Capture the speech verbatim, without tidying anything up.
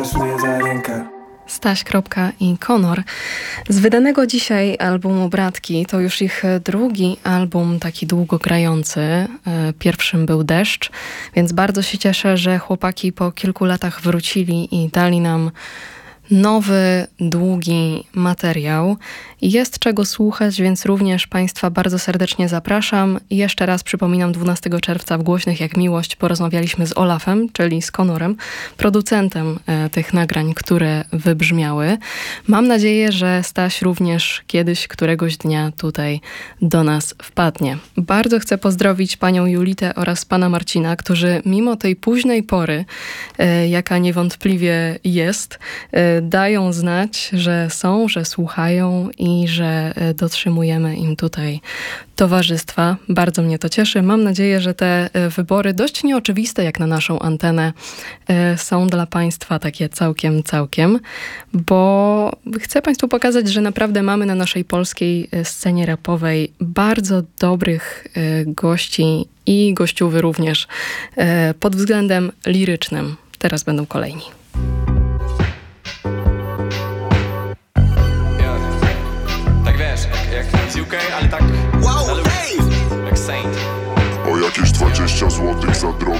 chwytasz mnie za rękę. Staś i Konor. Z wydanego dzisiaj albumu Bratki, to już ich drugi album taki długogrający. Pierwszym był Deszcz, więc bardzo się cieszę, że chłopaki po kilku latach wrócili i dali nam nowy, długi materiał. Jest czego słuchać, więc również Państwa bardzo serdecznie zapraszam. I jeszcze raz przypominam, dwunastego czerwca w Głośnych jak Miłość porozmawialiśmy z Olafem, czyli z Konorem, producentem e, tych nagrań, które wybrzmiały. Mam nadzieję, że Staś również kiedyś, któregoś dnia tutaj do nas wpadnie. Bardzo chcę pozdrowić panią Julitę oraz pana Marcina, którzy mimo tej późnej pory, e, jaka niewątpliwie jest, e, dają znać, że są, że słuchają i że dotrzymujemy im tutaj towarzystwa. Bardzo mnie to cieszy. Mam nadzieję, że te wybory, dość nieoczywiste jak na naszą antenę, są dla Państwa takie całkiem, całkiem, bo chcę Państwu pokazać, że naprawdę mamy na naszej polskiej scenie rapowej bardzo dobrych gości i gościówy również pod względem lirycznym. Teraz będą kolejni. Z U K, ale tak wow, hey! Jak Saint. O jakieś dwadzieścia złotych za drogę